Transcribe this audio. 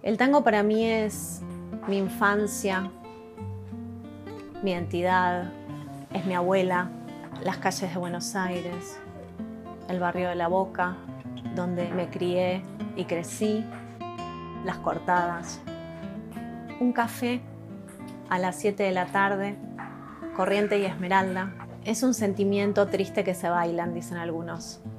El tango para mí es mi infancia, mi identidad, es mi abuela, las calles de Buenos Aires, el barrio de La Boca, donde me crié y crecí, las cortadas, un café a las 7 de la tarde, Corriente y Esmeralda. Es un sentimiento triste que se bailan, dicen algunos.